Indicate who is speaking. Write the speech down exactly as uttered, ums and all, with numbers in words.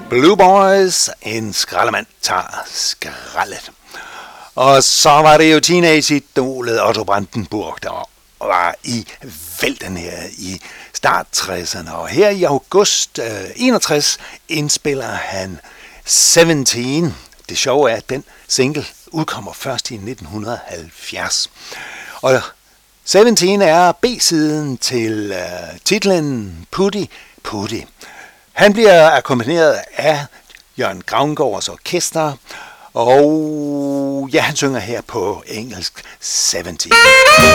Speaker 1: Blue Boys, en skraldemand tager skraldet. Og så var det jo teenage-idolet Otto Brandenburg, der var i vælten her i start tresserne. Og her i august øh, enogtres indspiller han sytten. Det sjove er, at den single udkommer først i nitten halvfjerds. Og sytten er B-siden til øh, titlen Putty Putty. Han bliver akkompagneret af Jørgen Gravengårds orkester, og ja, han synger her på engelsk sytten.